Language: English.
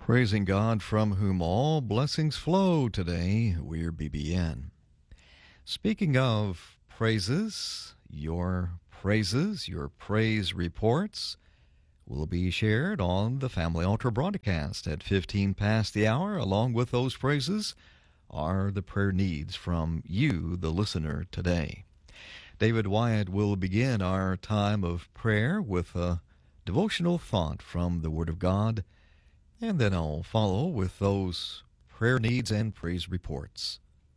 Praising God from whom all blessings flow today, we're BBN. Speaking of praises, your praise reports will be shared on the Family Altar broadcast at 15 past the hour. Along with those praises are the prayer needs from you, the listener, today. David Wyatt will begin our time of prayer with a devotional thought from the Word of God, and then I'll follow with those prayer needs and praise reports.